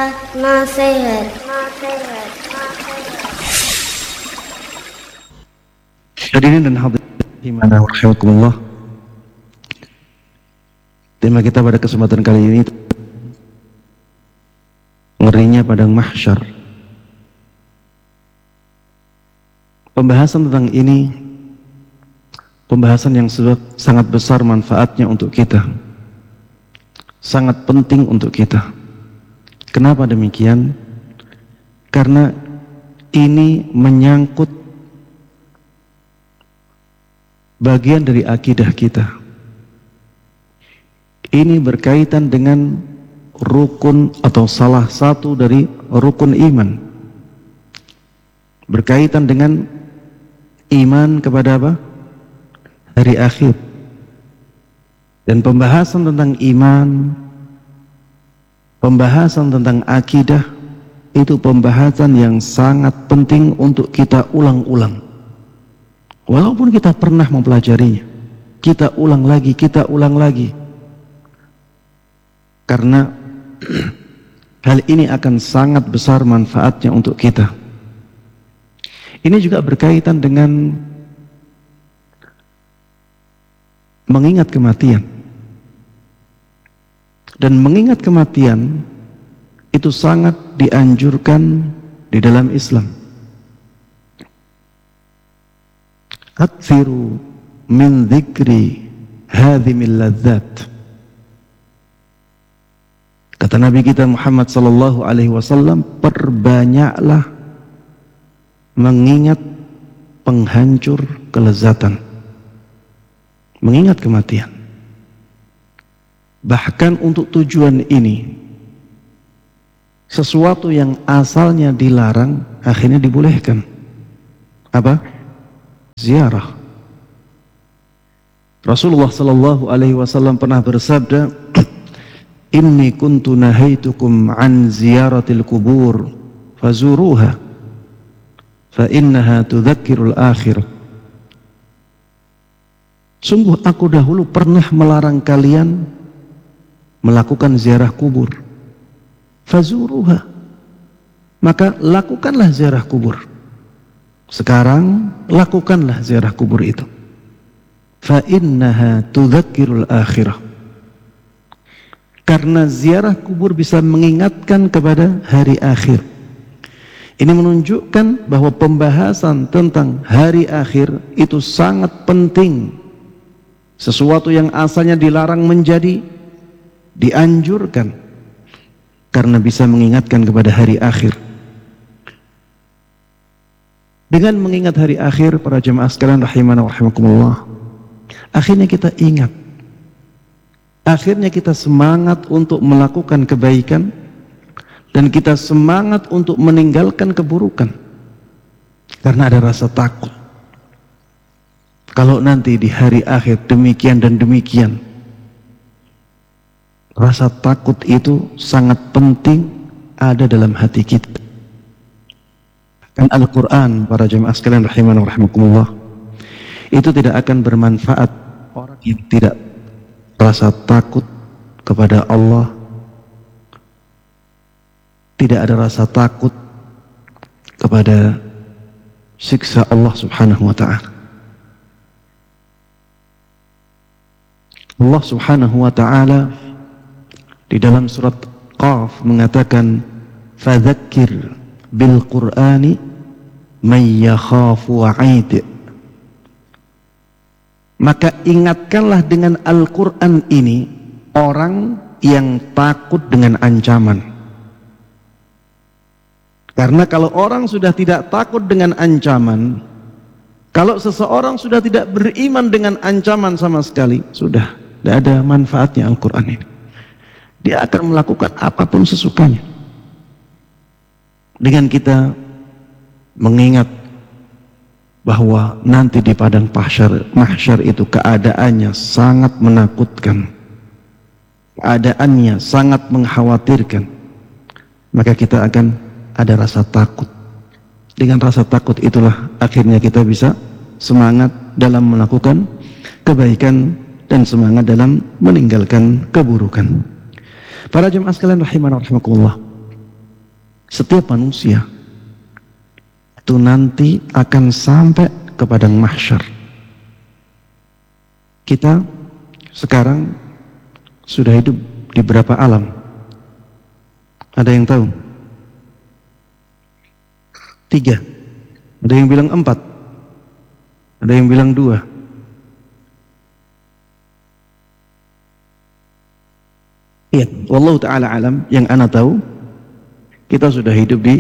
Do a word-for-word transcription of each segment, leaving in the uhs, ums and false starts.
Nasihat. Hadirin dan hadirin rahimakumullah. Tema kita pada kesempatan kali ini, ngerinya padang mahsyar. Pembahasan tentang ini pembahasan yang sangat besar manfaatnya untuk kita, sangat penting untuk kita. Kenapa demikian? Karena ini menyangkut bagian dari akidah kita. Ini berkaitan dengan rukun atau salah satu dari rukun iman, berkaitan dengan iman kepada apa? Hari akhir. Dan pembahasan tentang iman, pembahasan tentang akidah, itu pembahasan yang sangat penting untuk kita ulang-ulang. Walaupun kita pernah mempelajarinya, kita ulang lagi, kita ulang lagi. Karena hal ini akan sangat besar manfaatnya untuk kita. Ini juga berkaitan dengan mengingat kematian. Dan mengingat kematian itu sangat dianjurkan di dalam Islam. Akthiru min dzikri hadhimil ladzat. Kata Nabi kita Muhammad sallallahu alaihi wasallam, perbanyaklah mengingat penghancur kelezatan, mengingat kematian. Bahkan untuk tujuan ini, sesuatu yang asalnya dilarang akhirnya dibolehkan. Apa? Ziarah. Rasulullah sallallahu alaihi wasallam pernah bersabda, "Inni kuntu nahaitukum an ziyaratil kubur fazuruha fa innaha tudzakkirul akhirah." Sungguh aku dahulu pernah melarang kalian melakukan ziarah kubur. Fazuruha, maka lakukanlah ziarah kubur. Sekarang lakukanlah ziarah kubur itu. Fa innaha tudzakkirul akhirah. Karena ziarah kubur bisa mengingatkan kepada hari akhir. Ini menunjukkan bahwa pembahasan tentang hari akhir itu sangat penting. Sesuatu yang asalnya dilarang menjadi dianjurkan karena bisa mengingatkan kepada hari akhir. Dengan mengingat hari akhir, para jemaah sekalian rahimana wa rahimakumullah, akhirnya kita ingat, akhirnya kita semangat untuk melakukan kebaikan, dan kita semangat untuk meninggalkan keburukan, karena ada rasa takut kalau nanti di hari akhir demikian dan demikian. Rasa takut itu sangat penting ada dalam hati kita. Kan Al-Quran, para jemaah sekalian rahimana wa rahimakumullah, itu tidak akan bermanfaat orang yang tidak rasa takut kepada Allah, tidak ada rasa takut kepada siksa Allah subhanahu wa ta'ala. Allah subhanahu wa ta'ala di dalam surat Qaf mengatakan, fadzakir bil Qur'ani may yakhafu wa'id. Maka ingatkanlah dengan Al-Quran ini orang yang takut dengan ancaman. Karena kalau orang sudah tidak takut dengan ancaman, kalau seseorang sudah tidak beriman dengan ancaman sama sekali, sudah tidak ada manfaatnya Al-Quran ini. Dia akan melakukan apapun sesukanya. Dengan kita mengingat bahwa nanti di padang mahsyar, mahsyar itu keadaannya sangat menakutkan, keadaannya sangat mengkhawatirkan, maka kita akan ada rasa takut. Dengan rasa takut itulah akhirnya kita bisa semangat dalam melakukan kebaikan dan semangat dalam meninggalkan keburukan. Para jemaah sekalian rahimana rahimakumullah, setiap manusia itu nanti akan sampai ke padang mahsyar. Kita sekarang sudah hidup di berapa alam? Ada yang tahu? Tiga. Ada yang bilang empat. Ada yang bilang dua. Iya, wallahu ta'ala alam. Yang ana tahu, kita sudah hidup di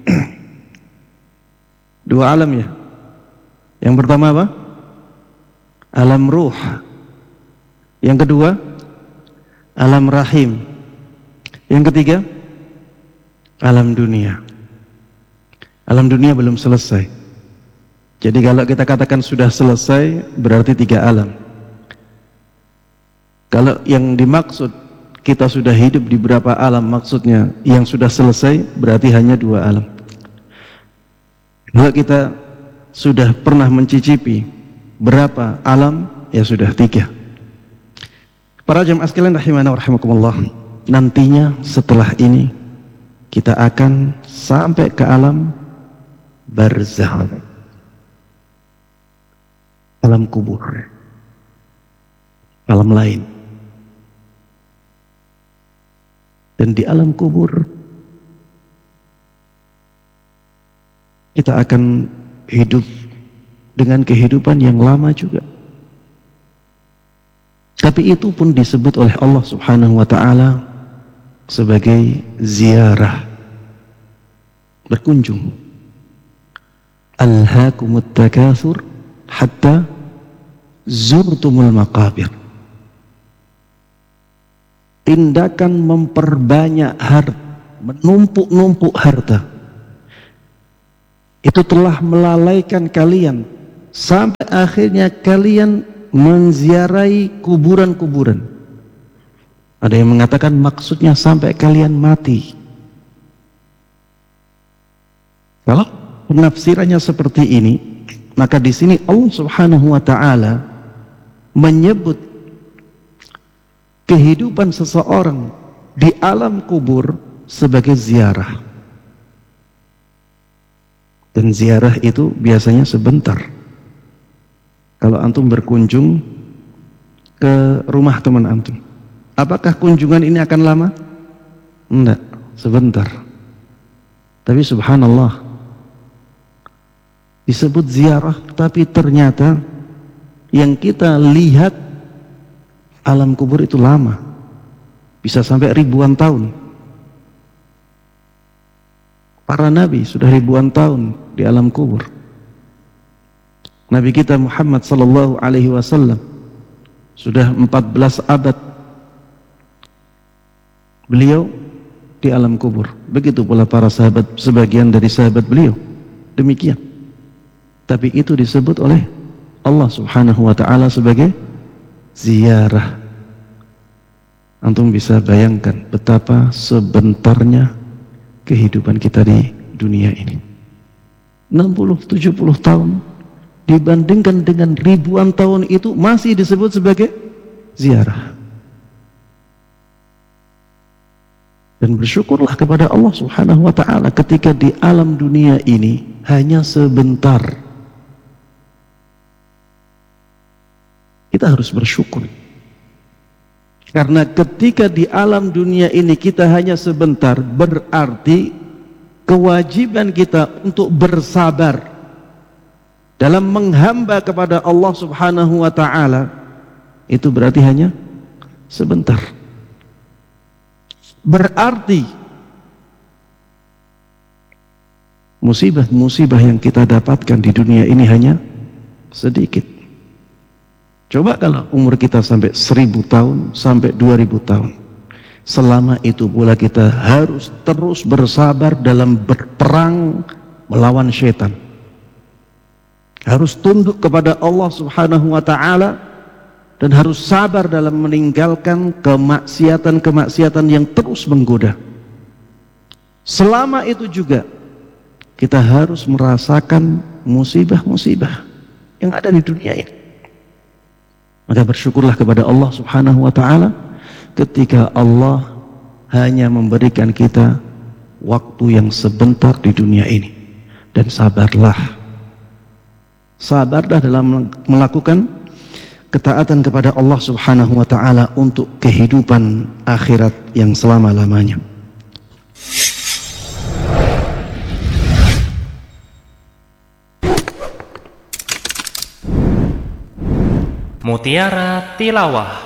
dua alam ya. Yang pertama apa? Alam ruh. Yang kedua, alam rahim. Yang ketiga, alam dunia. Alam dunia belum selesai. Jadi kalau kita katakan sudah selesai, berarti tiga alam. Kalau yang dimaksud kita sudah hidup di berapa alam, maksudnya yang sudah selesai, berarti hanya dua alam. Kalau kita sudah pernah mencicipi berapa alam, ya sudah tiga. Para jemaah sekalian rahimana wa rahimakumullah, nantinya setelah ini kita akan sampai ke alam barzakh, alam kubur, alam lain. Dan di alam kubur kita akan hidup dengan kehidupan yang lama juga. Tapi itu pun disebut oleh Allah Subhanahu wa ta'ala sebagai ziarah, berkunjung. Alhaakumut takatsur hatta zurtumul maqabir. Tindakan memperbanyak harta, menumpuk-numpuk harta, itu telah melalaikan kalian sampai akhirnya kalian menziarahi kuburan-kuburan. Ada yang mengatakan maksudnya sampai kalian mati. Kalau penafsirannya seperti ini, maka di sini Allah Subhanahu wa ta'ala menyebut kehidupan seseorang di alam kubur sebagai ziarah. Dan ziarah itu biasanya sebentar. Kalau antum berkunjung ke rumah teman antum, apakah kunjungan ini akan lama? Enggak, sebentar. Tapi subhanallah, disebut ziarah, tapi ternyata yang kita lihat alam kubur itu lama, bisa sampai ribuan tahun. Para nabi sudah ribuan tahun di alam kubur. Nabi kita Muhammad sallallahu alaihi wasallam sudah empat belas abad beliau di alam kubur. Begitu pula para sahabat, sebagian dari sahabat beliau demikian. Tapi itu disebut oleh Allah Subhanahu wa ta'ala sebagai ziarah. Antum bisa bayangkan betapa sebentarnya kehidupan kita di dunia ini. enam puluh tujuh puluh tahun dibandingkan dengan ribuan tahun itu masih disebut sebagai ziarah. Dan bersyukurlah kepada Allah Subhanahu wa ta'ala ketika di alam dunia ini hanya sebentar. Kita harus bersyukur. Karena ketika di alam dunia ini kita hanya sebentar, berarti kewajiban kita untuk bersabar dalam menghamba kepada Allah Subhanahu wa ta'ala itu berarti hanya sebentar. Berarti musibah-musibah yang kita dapatkan di dunia ini hanya sedikit. Coba kalau umur kita sampai seribu tahun, sampai dua ribu tahun, selama itu pula kita harus terus bersabar dalam berperang melawan syaitan, harus tunduk kepada Allah Subhanahu wa ta'ala, dan harus sabar dalam meninggalkan kemaksiatan-kemaksiatan yang terus menggoda. Selama itu juga kita harus merasakan musibah-musibah yang ada di dunia ini. Maka bersyukurlah kepada Allah Subhanahu wa ta'ala ketika Allah hanya memberikan kita waktu yang sebentar di dunia ini. Dan sabarlah, sabarlah dalam melakukan ketaatan kepada Allah Subhanahu wa ta'ala untuk kehidupan akhirat yang selama-lamanya. Mutiara Tilawah.